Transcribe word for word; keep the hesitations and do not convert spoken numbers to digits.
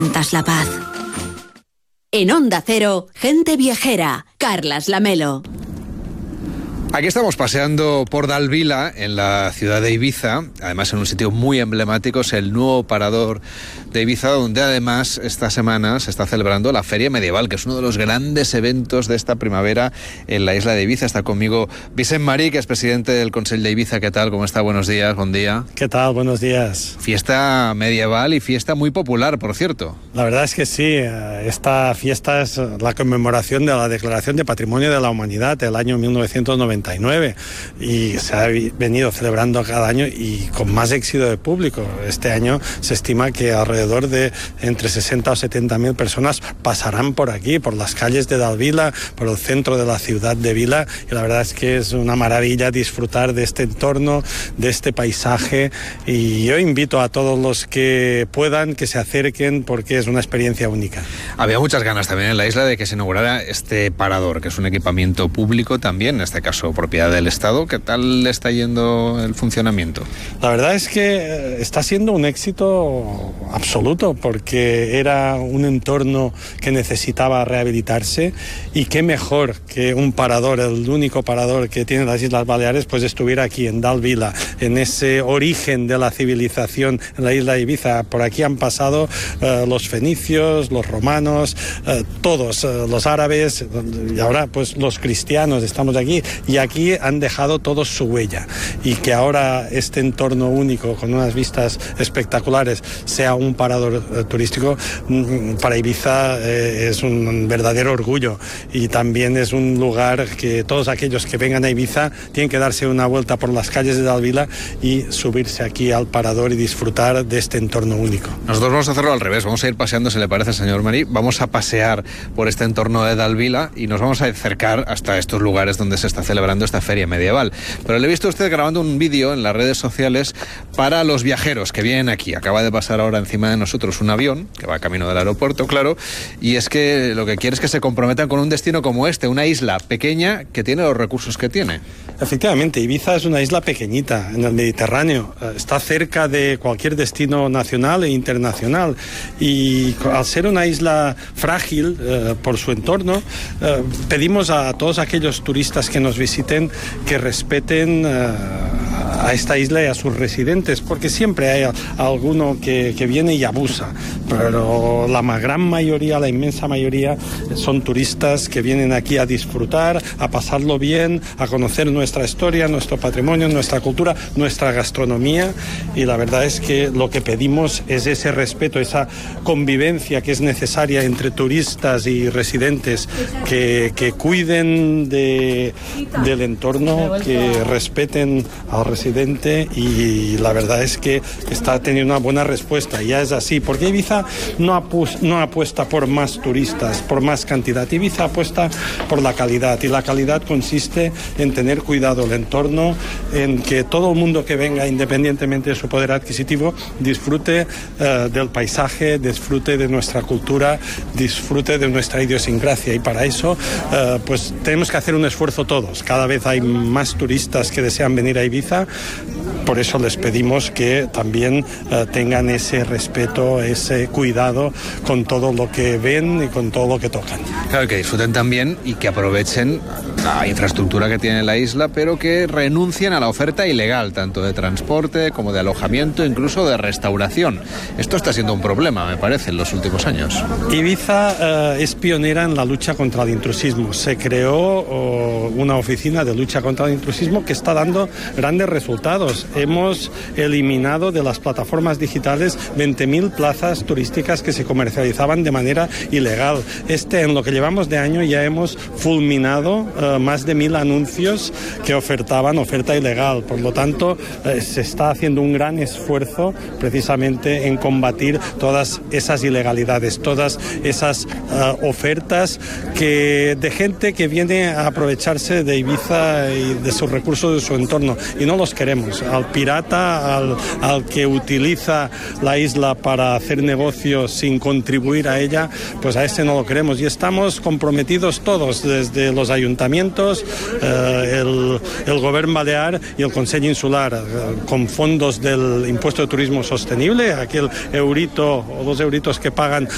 La paz. En Onda Cero, gente viajera, Carlas Lamelo. Aquí estamos paseando por Dalvila, en la ciudad de Ibiza, además en un sitio muy emblemático, es el nuevo parador de Ibiza, donde además esta semana se está celebrando la Feria Medieval, que es uno de los grandes eventos de esta primavera en la isla de Ibiza. Está conmigo Vicent Marí, que es presidente del Consell de Ibiza. ¿Qué tal? ¿Cómo está? Buenos días, buen día. ¿Qué tal? Buenos días. Fiesta medieval y fiesta muy popular, por cierto. La verdad es que sí, esta fiesta es la conmemoración de la Declaración de Patrimonio de la Humanidad del año mil novecientos noventa y nueve y se ha venido celebrando cada año y con más éxito de público. Este año se estima que alrededor de entre sesenta o setenta mil personas pasarán por aquí, por las calles de Dalvila, por el centro de la ciudad de Vila, y la verdad es que es una maravilla disfrutar de este entorno, de este paisaje, y yo invito a todos los que puedan que se acerquen porque es una experiencia única. Había muchas ganas también en la isla de que se inaugurara este parador, que es un equipamiento público también, en este caso propiedad del Estado. ¿Qué tal le está yendo el funcionamiento? La verdad es que está siendo un éxito absoluto, porque era un entorno que necesitaba rehabilitarse, y qué mejor que un parador, el único parador que tiene las Islas Baleares, pues estuviera aquí en Dalvila, en ese origen de la civilización en la isla de Ibiza. Por aquí han pasado uh, los fenicios, los romanos, uh, todos, uh, los árabes, y ahora pues los cristianos estamos aquí, y aquí han dejado todos su huella, y que ahora este entorno único con unas vistas espectaculares sea un parador eh, turístico, para Ibiza eh, es un verdadero orgullo, y también es un lugar que todos aquellos que vengan a Ibiza tienen que darse una vuelta por las calles de Dalvila y subirse aquí al parador y disfrutar de este entorno único. Nosotros vamos a hacerlo al revés, vamos a ir paseando, si le parece, señor Marí, vamos a pasear por este entorno de Dalvila y nos vamos a acercar hasta estos lugares donde se está celebrando esta feria medieval. Pero le he visto a usted grabando un vídeo en las redes sociales para los viajeros que vienen aquí. Acaba de pasar ahora encima de nosotros un avión que va camino del aeropuerto, claro, y es que lo que quiere es que se comprometan con un destino como este, una isla pequeña que tiene los recursos que tiene. Efectivamente, Ibiza es una isla pequeñita en el Mediterráneo, está cerca de cualquier destino nacional e internacional, y al ser una isla frágil eh, por su entorno, eh, pedimos a todos aquellos turistas que nos visiten que respeten uh, a esta isla y a sus residentes, porque siempre hay a, a alguno que, que viene y abusa, pero la gran mayoría, la inmensa mayoría, son turistas que vienen aquí a disfrutar, a pasarlo bien, a conocer nuestra historia, nuestro patrimonio, nuestra cultura, nuestra gastronomía, y la verdad es que lo que pedimos es ese respeto, esa convivencia que es necesaria entre turistas y residentes, que, que cuiden de, del entorno, que respeten al residente, y la verdad es que está teniendo una buena respuesta. Ya es así, porque Ibiza no, apu- no apuesta por más turistas, por más cantidad. Ibiza apuesta por la calidad, y la calidad consiste en tener cuidado del entorno, en que todo el mundo que venga, independientemente de su poder adquisitivo, disfrute uh, del paisaje, disfrute de nuestra cultura, disfrute de nuestra idiosincrasia, y para eso uh, pues tenemos que hacer un esfuerzo todos. Cada vez hay más turistas que desean venir a Ibiza, por eso les pedimos que también uh, tengan ese respeto, ese cuidado con todo lo que ven y con todo lo que tocan. Claro, que disfruten también y que aprovechen la infraestructura que tiene la isla, pero que renuncien a la oferta ilegal, tanto de transporte como de alojamiento, incluso de restauración. Esto está siendo un problema, me parece, en los últimos años. Ibiza uh, es pionera en la lucha contra el intrusismo. Se creó uh, una oficina de lucha contra el intrusismo que está dando grandes resultados. Hemos eliminado de las plataformas digitales veinte mil plazas turísticas que se comercializaban de manera ilegal. Este, en lo que llevamos de año, ya hemos fulminado uh, más de mil anuncios que ofertaban oferta ilegal. Por lo tanto, uh, se está haciendo un gran esfuerzo precisamente en combatir todas esas ilegalidades, todas esas uh, ofertas que, de gente que viene a aprovecharse de Ibiza y de sus recursos, de su entorno, y no los queremos. Al pirata, al, al que utiliza la isla para hacer negocios sin contribuir a ella, pues a ese no lo queremos, y estamos comprometidos todos, desde los ayuntamientos, eh, el, el Gobierno Balear y el Consell Insular, eh, con fondos del impuesto de turismo sostenible, aquel eurito o dos euritos que pagan